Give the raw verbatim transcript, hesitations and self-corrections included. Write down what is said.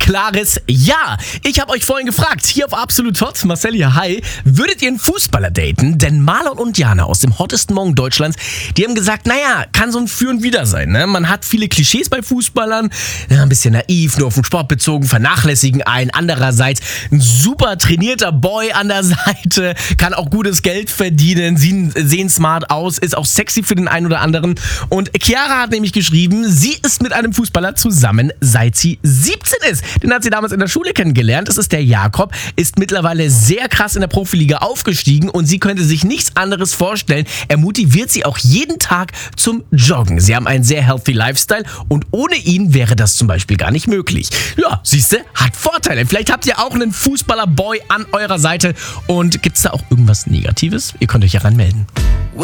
klares Ja. Ich habe euch vorhin gefragt, hier auf Absolut Hot, Marcel hier, hi, würdet ihr einen Fußballer daten? Denn Marlon und Jana aus dem hottesten Morgen Deutschlands, die haben gesagt, naja, kann so ein Für und Wider sein. Ne? Man hat viele Klischees bei Fußballern, ja, ein bisschen naiv, nur auf den Sport bezogen, vernachlässigen einen. Andererseits ein super trainierter Boy an der Seite, kann auch gutes Geld verdienen, sehen, sehen smart aus, ist auch sexy für den einen oder anderen. Und Chiara hat nämlich geschrieben, sie ist mit einem Fußballer zusammen, seit sie siebzehn ist. Den hat sie damals in der Schule kennengelernt. Das ist der Jakob, ist mittlerweile sehr krass in der Profiliga aufgestiegen und sie könnte sich nichts anderes vorstellen. Er motiviert sie auch jeden Tag zum Joggen. Sie haben einen sehr healthy Lifestyle und ohne ihn wäre das zum Beispiel gar nicht möglich. Ja, siehste, hat Vorteile. Vielleicht habt ihr auch einen Fußballer-Boy an eurer Seite und gibt's da auch irgendwas Negatives? Ihr könnt euch ja ranmelden.